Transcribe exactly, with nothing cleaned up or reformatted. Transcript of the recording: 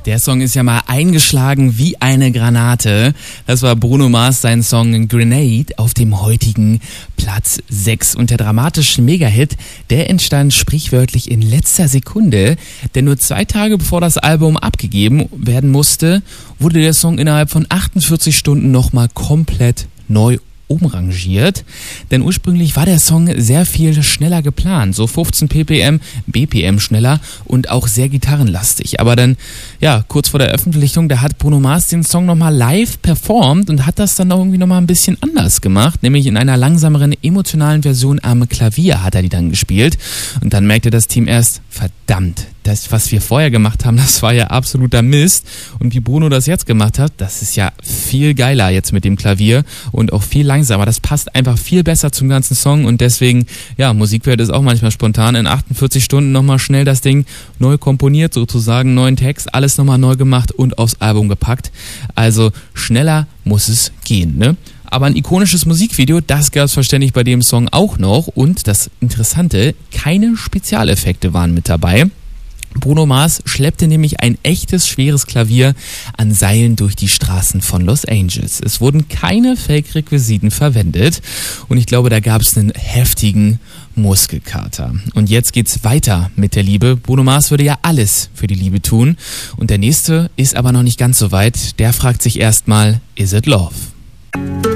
Der Song ist ja mal eingeschlagen wie eine Granate. Das war Bruno Mars, sein Song Grenade auf dem heutigen Platz sechs. Und der dramatische Megahit, der entstand sprichwörtlich in letzter Sekunde. Denn nur zwei Tage bevor das Album abgegeben werden musste, wurde der Song innerhalb von achtundvierzig Stunden nochmal komplett neu umrangiert, denn ursprünglich war der Song sehr viel schneller geplant, so fünfzehn B P M, B P M schneller und auch sehr gitarrenlastig. Aber dann, ja, kurz vor der Veröffentlichung, da hat Bruno Mars den Song nochmal live performt und hat das dann auch irgendwie nochmal ein bisschen anders gemacht, nämlich in einer langsameren, emotionalen Version am Klavier hat er die dann gespielt und dann merkte das Team erst, verdammt, das, was wir vorher gemacht haben, das war ja absoluter Mist. Und wie Bruno das jetzt gemacht hat, das ist ja viel geiler jetzt mit dem Klavier und auch viel langsamer. Das passt einfach viel besser zum ganzen Song und deswegen, ja, Musikwelt ist auch manchmal spontan. In achtundvierzig Stunden nochmal schnell das Ding neu komponiert, sozusagen neuen Text, alles nochmal neu gemacht und aufs Album gepackt. Also schneller muss es gehen, ne? Aber ein ikonisches Musikvideo, das gab es verständlich bei dem Song auch noch. Und das Interessante, keine Spezialeffekte waren mit dabei. Bruno Mars schleppte nämlich ein echtes, schweres Klavier an Seilen durch die Straßen von Los Angeles. Es wurden keine Fake-Requisiten verwendet und ich glaube, da gab es einen heftigen Muskelkater. Und jetzt geht's weiter mit der Liebe. Bruno Mars würde ja alles für die Liebe tun und der nächste ist aber noch nicht ganz so weit. Der fragt sich erstmal, is it love?